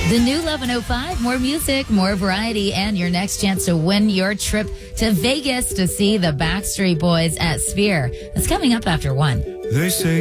The new 1105, more music, more variety, and your next chance to win your trip to Vegas to see the Backstreet Boys at Sphere. That's coming up after 1. They say